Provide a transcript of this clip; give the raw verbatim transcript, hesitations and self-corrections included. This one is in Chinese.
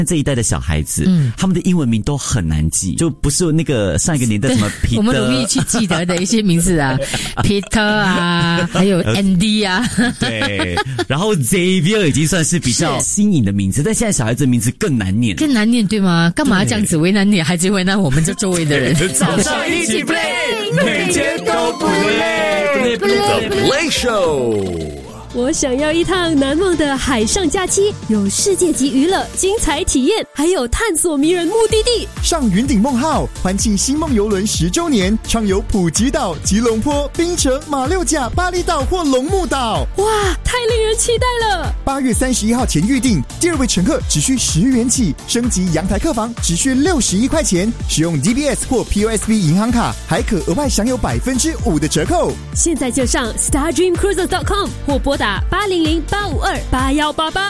这一代的小孩子，嗯，他们的英文名都很难记，就不是那个上一个年代什么 Peter， 我们容易去记得的一些名字啊，Peter 啊，还有 Andy 啊， 对，然后 Xavier 已经算是比较新颖的名字，但现在小孩子的名字更难念， 更难念对吗？干嘛这样子为难你，还是为难我们这周围的人？ 早上一起 play， 每天都不累 ，The Play Show。 我想要一趟难忘的海上假期，有世界级娱乐、精彩体验，还有探索迷人目的地。 上云顶梦号，欢庆星梦游轮十周年，畅游普吉岛、吉隆坡、槟城、马六甲、巴厘岛或龙目岛。 哇，太令人期待了！ 八月三十一号前预订，第二位乘客只需十元起，升级阳台客房只需六十一块钱，使用 D B S 或 P O S B 银行卡，还可额外享有百分之五的折扣。 现在就上 star dream cruises dot com 或拨打八零零八五二八幺八八。